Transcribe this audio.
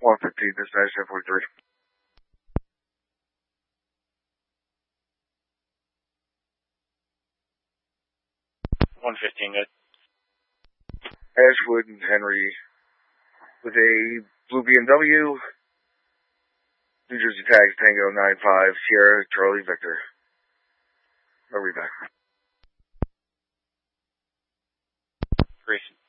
115, dispatch 1043. 115, good. Ashwood and Henry with a blue BMW. New Jersey tags Tango 95 Sierra Charlie Victor. I'll read back. Grayson.